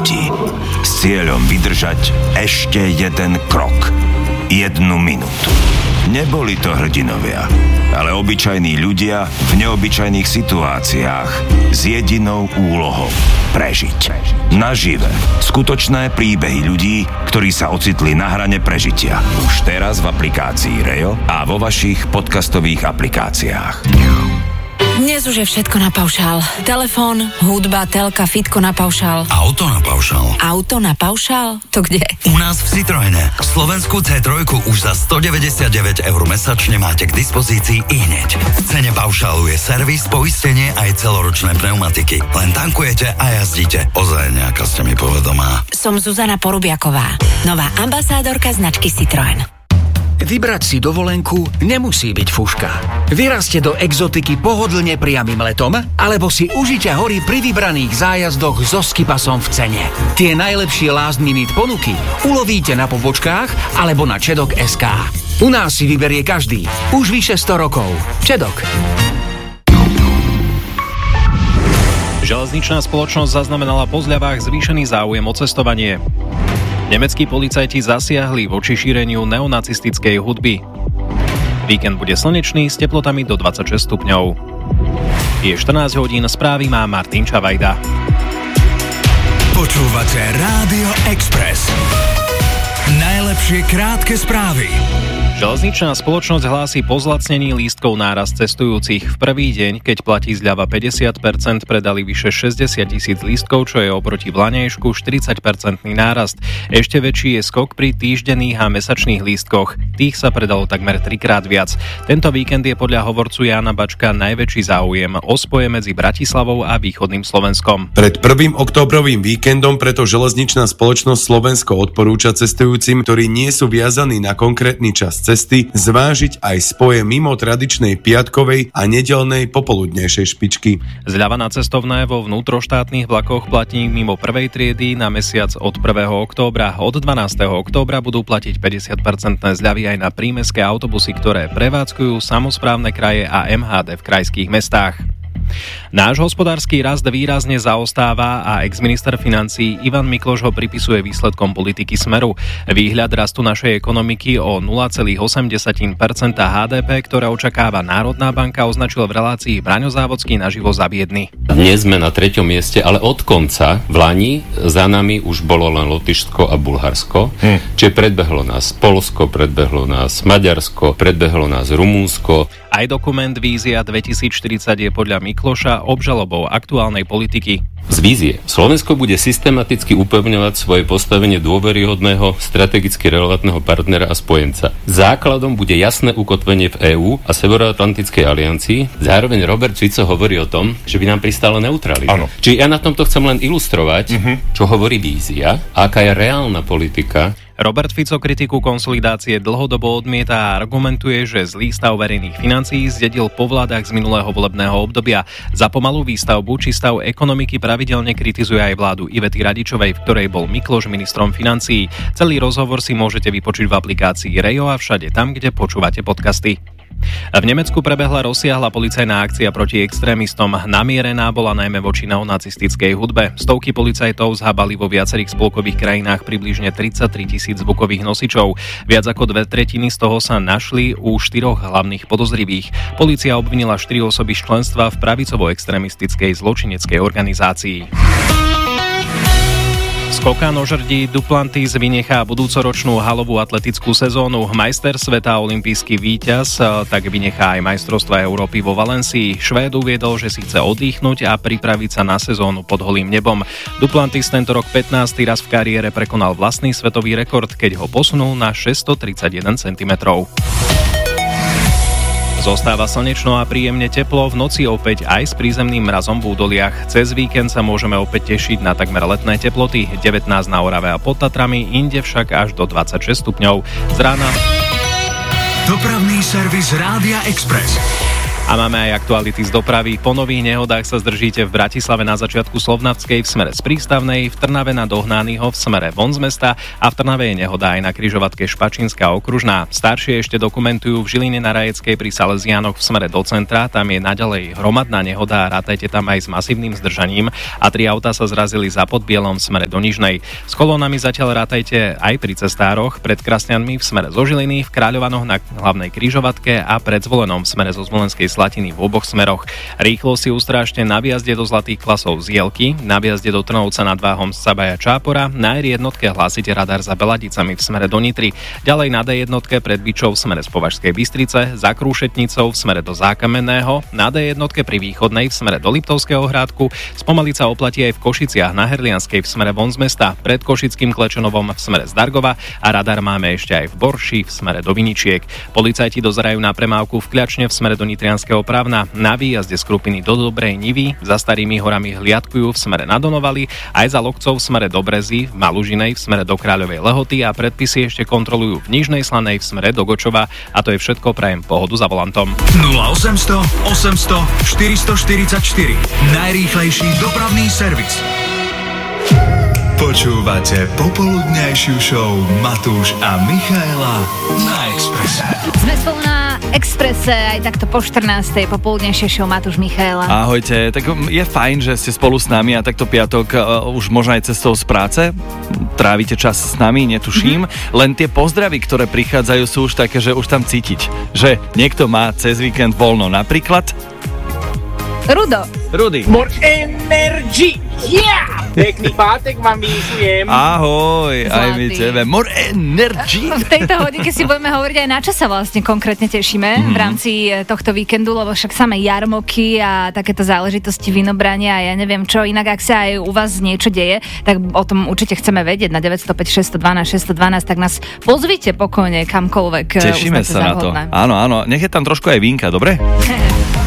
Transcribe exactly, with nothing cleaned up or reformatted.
ľudí s cieľom vydržať ešte jeden krok, jednu minútu. Neboli to hrdinovia, ale obyčajní ľudia v neobyčajných situáciách s jedinou úlohou prežiť. Nažive. Skutočné príbehy ľudí, ktorí sa ocitli na hrane prežitia. Už teraz v aplikácii Rejo a vo vašich podcastových aplikáciách. Dnes už je všetko na paušál. Telefón, hudba, telka, fitko na paušál. Auto na paušál. Auto na paušál? To kde? U nás v Citroene. Slovenskú cé tri už za stodeväťdesiatdeväť eur mesačne máte k dispozícii i hneď. V cene paušálu je servis, poistenie aj celoročné pneumatiky. Len tankujete a jazdíte. Ozaj nejaká ste mi povedomá. Som Zuzana Porubiaková, nová ambasádorka značky Citroen. Vybrať si dovolenku nemusí byť fuška. Vyrazte do exotiky pohodlne priamym letom, alebo si užite hory pri vybraných zájazdoch so skipasom v cene. Tie najlepšie last minute ponuky ulovíte na pobočkách alebo na čedok bodka es ká. U nás si vyberie každý. Už vyše sto rokov. Čedok. Železničná spoločnosť zaznamenala po zľavách zvýšený záujem o cestovanie. Nemeckí policajti zasiahli voči šíreniu neonacistickej hudby. Víkend bude slnečný s teplotami do dvadsaťšesť stupňov. Je štrnásť hodín, správy má Martin Čavajda. Počúvate Rádio Express. Najlepšie krátke správy. Železničná spoločnosť hlási po zlacnení lístkov nárast cestujúcich. V prvý deň, keď platí zľava päťdesiat percent, predali vyše šesťdesiat tisíc lístkov, čo je oproti vlaňajšku štyridsať percentný nárast. Ešte väčší je skok pri týždenných a mesačných lístkoch. Tých sa predalo takmer trikrát viac. Tento víkend je podľa hovorcu Jána Bačka najväčší záujem o spoje medzi Bratislavou a východným Slovenskom. Pred prvým októbrovým víkendom preto železničná spoločnosť Slovensko odporúča cestujúcim, ktorí nie sú viazaní na konkrétny čas cesty, zvážiť aj spoje mimo tradičnej piatkovej a nedeľnej popoludnejšej špičky. Zľava na cestovné vo vnútroštátnych vlakoch platí mimo prvej triedy na mesiac od prvého októbra. Od dvanásteho októbra budú platiť päťdesiat percentné zľavy aj na prímestské autobusy, ktoré prevádzkujú samosprávne kraje a em há dé v krajských mestách. Náš hospodársky rast výrazne zaostáva a exminister financií Ivan Mikloš ho pripisuje výsledkom politiky Smeru. Výhľad rastu našej ekonomiky o nula celá osem percenta há dé pé, ktoré očakáva Národná banka, označil v relácii Braňo Závodský naživo za biedny. Dnes sme na treťom mieste, ale od konca v lani za nami už bolo len Lotyšsko a Bulharsko. Hm. Čiže predbehlo nás Poľsko, predbehlo nás Maďarsko, predbehlo nás Rumunsko. Aj dokument Vízia dvetisícštyridsať je podľa Mikloša obžalobou aktuálnej politiky. Z vízie. Slovensko bude systematicky upevňovať svoje postavenie dôveryhodného, strategicky relevantného partnera a spojenca. Základom bude jasné ukotvenie v EÚ a Severoatlantickej aliancii. Zároveň Robert Fico hovorí o tom, že by nám pristála neutralita. Áno. Čiže ja na tomto chcem len ilustrovať, uh-huh. čo hovorí vízia a aká je reálna politika. Robert Fico kritiku konsolidácie dlhodobo odmieta a argumentuje, že zlý stav verejných financií zdedil po vládach z minulého volebného obdobia. Za pomalú výstavbu či stav ekonomiky pravidelne kritizuje aj vládu Ivety Radičovej, v ktorej bol Mikloš ministrom financií. Celý rozhovor si môžete vypočuť v aplikácii Rejo a všade tam, kde počúvate podcasty. V Nemecku prebehla rozsiahla policajná akcia proti extrémistom. Namierená bola najmä voči neonacistickej hudbe. Stovky policajtov zhabali vo viacerých spolkových krajinách približne tridsaťtri tisíc zvukových nosičov. Viac ako dve tretiny z toho sa našli u štyroch hlavných podozrivých. Polícia obvinila štyri osoby z členstva v pravicovo-extrémistickej zločineckej organizácii. Skokanožrdí Duplantis vynechá budúcoročnú halovú atletickú sezónu. Majster sveta a olympijský víťaz tak vynechá aj majstrovstvá Európy vo Valencii. Švéd uviedol, že si chce oddychnúť a pripraviť sa na sezónu pod holým nebom. Duplantis tento rok pätnásty raz v kariére prekonal vlastný svetový rekord, keď ho posunul na šesťstotridsaťjeden centimetrov. Zostáva slnečno a príjemne teplo, v noci opäť aj s prízemným mrazom v údoliach. Cez víkend sa môžeme opäť tešiť na takmer letné teploty, devätnásť na Orave a pod Tatrami, inde však až do dvadsaťšesť stupňov. Z rána Dopravný servis Rádia Express. A máme aj aktuality z dopravy. Po nových nehodách sa zdržíte v Bratislave na začiatku Slovnackej v smere z Prístavnej, v Trnave na Dohnányho v smere von z mesta a v Trnave je nehoda aj na križovatke Špačínska okružná. Staršie ešte dokumentujú v Žiline na Rajeckej pri Salesiánoch v smere do centra, tam je naďalej hromadná nehoda a rátajte tam aj s masívnym zdržaním a tri autá sa zrazili za Podbielom v smere do Nižnej. S kolónami zatiaľ rátajte aj pri cestároch pred Krasňanmi v smere zo Žiliny, v Kráľovanoch na hlavnej križovatke a pred Zvolenom v smere zo Zvolenskej Slatiny v oboch smeroch. Rýchlo si ustrážte na výjazde do Zlatých Klasov z Jelky, na výjazde do Trnovca nad Váhom z Cabaja Čápora, na er jednotke hlásite radar za Beladicami v smere do Nitry, ďalej na dé jednotke pred Byčou v smere z Považskej Bystrice, za Krúšetnicou v smere do Zákamenného, na dé jednotke pri Východnej v smere do Liptovského Hrádku, spomaliť sa oplatí aj v Košiciach na Herlianskej v smere von z mesta, pred Košickým Klečanovom v smere z Dargova a radar máme ešte aj v Borši v smere do Viničiek. Policajti dozerajú na premávku v Kľačne v smere do Nitrianskeho Pravna, na výjazde z Krupiny do Dobrej Nivy, za Starými horami hliadkujú v smere na Donovali, aj za Lokcov v smere do Brezy, v Malužinej v smere do Kráľovej Lehoty a predpisy ešte kontrolujú v Nižnej Slanej v smere do Gočova a to je všetko, prajem pohodu za volantom. nula osemsto osemsto štyristoštyridsaťštyri Najrýchlejší dopravný servis. Počúvate popoludňajšiu show Matúš a Michaela na Expresse. Sme spolu na Expresse aj takto po štrnástej popoludnejšie show Matúš, Michaela. Ahojte, tak je fajn, že ste spolu s nami a takto piatok uh, už možno aj cestou z práce trávite čas s nami, netuším. Mm-hmm. Len tie pozdravy, ktoré prichádzajú, sú už také, že už tam cítiť, že niekto má cez víkend voľno. Napríklad Rudo. Rudy. More energy! Yeah! Pekný pátek vám vyšujem. Ahoj, zlatý. Aj my tebe. More energy! V tejto hodinke si budeme hovoriť aj na čo sa vlastne konkrétne tešíme mm-hmm. v rámci tohto víkendu, lebo však samé jarmoky a takéto záležitosti vinobrania a ja neviem čo, inak ak sa aj u vás niečo deje, tak o tom určite chceme vedieť na deväť nula päť šesť jedna dva šesť jedna dva, tak nás pozvite pokojne kamkoľvek. Tešíme sa na to. Áno, áno, nech je tam trošku aj vínka, dobre?